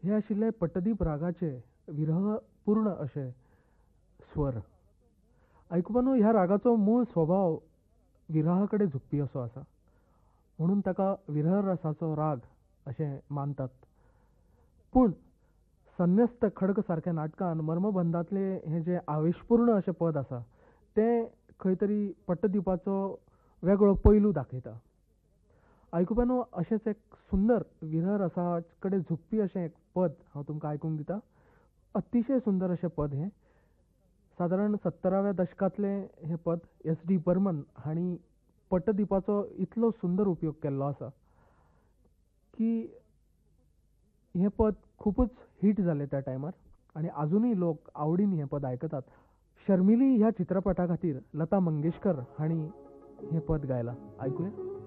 हे आशिल्ले पट्टदीप रागाचे विरहपूर्ण अशे स्वर. आयकुपानू ह्या रागाचो मूळ स्वभाव विरहा कडेन झुकपी असो आसा, म्हणून ताका विरह रसाचो राग अशें मानतात. पूण संन्यस्त खड्ग सारक्या नाटकान मर्मबंधांतले हे जे आवेशपूर्ण अशें पद आसा तें खंय तरी पट्टदिपाचो वेगळो पैलू दाखयता. आयकुपानू अशेंच एक सुंदर विरह रसा कडेन झुकपी अशें एक पद हांव तुमकां आयकूंक दिता. अतिशय सुंदर अशें पद हें. सादारण 70व्या दशकांतलें हें पद. एस.डी. बर्मन हांणी पट्टदिपाचो इतलो सुंदर उपयोग केल्लो आसा की हें पद खूबच हिट जालें त्या टायमार आनी आजुनूय लोक आवडीन हें पद आयकतात. शर्मिली ह्या चित्रपटा खातीर लता मंगेशकर हांणी हें पद गायलां. आयकुया.